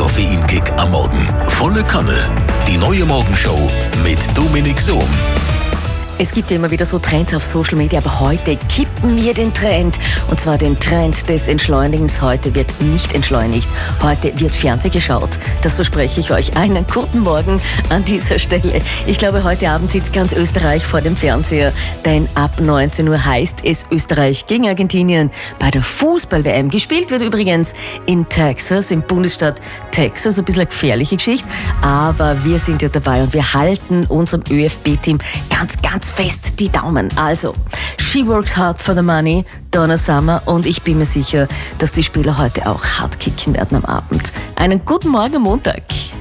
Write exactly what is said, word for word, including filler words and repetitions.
Koffeinkick am Morgen. Volle Kanne. Die neue Morgenshow mit Dominik Sohm. Es gibt ja immer wieder so Trends auf Social Media, aber heute kippen wir den Trend. Und zwar den Trend des Entschleunigens. Heute wird nicht entschleunigt. Heute wird Fernsehen geschaut. Das verspreche ich euch. Einen guten Morgen an dieser Stelle. Ich glaube, heute Abend sitzt ganz Österreich vor dem Fernseher. Denn ab neunzehn Uhr heißt es Österreich gegen Argentinien bei der Fußball-W M. Gespielt wird übrigens in Texas, im Bundesstaat Texas. Ein bisschen eine gefährliche Geschichte. Aber wir sind ja dabei und wir halten unserem ÖFB-Team ganz, ganz fest die Daumen. Also, she works hard for the money, Donna Summer, und ich bin mir sicher, dass die Spieler heute auch hart kicken werden am Abend. Einen guten Morgen Montag.